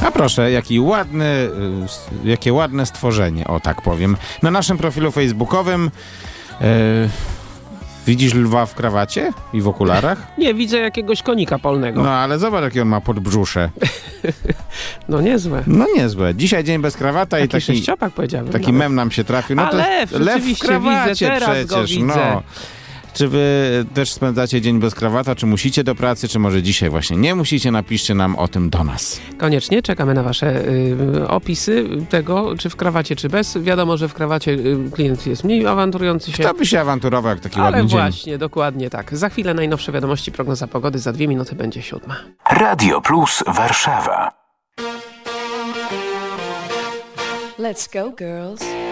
A proszę, jakie ładne stworzenie, o tak powiem. Na naszym profilu facebookowym widzisz lwa w krawacie i w okularach? Nie, widzę jakiegoś konika polnego. No ale zobacz, jaki on ma podbrzusze. No niezłe. No niezłe. Dzisiaj dzień bez krawata i taki sześciopak powiedziałbym. Taki mem nam się trafił. No a to lew w krawacie widzę, teraz przecież. go widzę. No. Czy wy też spędzacie dzień bez krawata? Czy musicie do pracy? Czy może dzisiaj właśnie nie musicie? Napiszcie nam o tym do nas. Koniecznie czekamy na wasze opisy tego, czy w krawacie, czy bez. Wiadomo, że w krawacie klient jest mniej awanturujący się. Kto by się awanturował, jak taki ładny Ale dzień? właśnie, dokładnie tak. Za chwilę najnowsze wiadomości, prognoza pogody. Za 2 minuty będzie 7. Radio Plus Warszawa. Let's go, girls.